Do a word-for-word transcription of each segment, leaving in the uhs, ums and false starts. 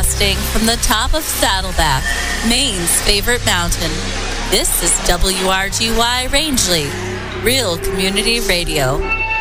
Broadcasting from the top of Saddleback, Maine's favorite mountain. This is W R G Y Rangeley, Real Community Radio.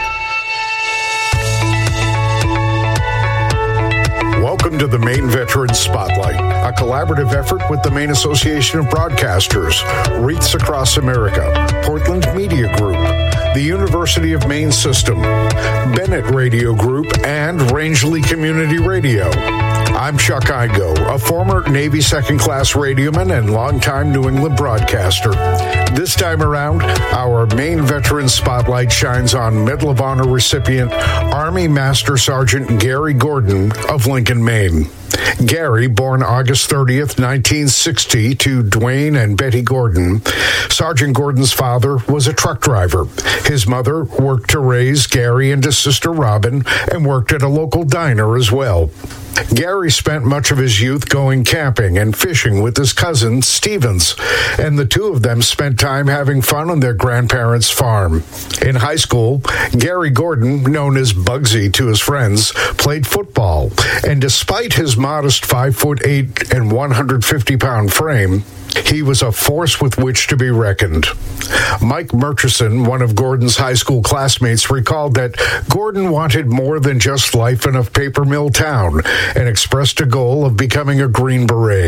Welcome to the Maine Veteran Spotlight, a collaborative effort with the Maine Association of Broadcasters, Wreaths Across America, Portland Media Group, the University of Maine System, Bennett Radio Group, and Rangeley Community Radio. I'm Chuck Igo, a former Navy second-class radioman and longtime New England broadcaster. This time around, our Maine Veteran Spotlight shines on Medal of Honor recipient Army Master Sergeant Gary Gordon of Lincoln, Maine. Gary, born August thirtieth, nineteen sixty, to Dwayne and Betty Gordon, Sergeant Gordon's father was a truck driver. His mother worked to raise Gary and his sister Robin and worked at a local diner as well. Gary spent much of his youth going camping and fishing with his cousin, Stevens, and the two of them spent time having fun on their grandparents' farm. In high school, Gary Gordon, known as Bugsy to his friends, played football, and despite his modest five foot eight and one hundred fifty pound frame, he was a force with which to be reckoned. Mike Murchison, one of Gordon's high school classmates, recalled that Gordon wanted more than just life in a paper mill town and expressed a goal of becoming a Green Beret.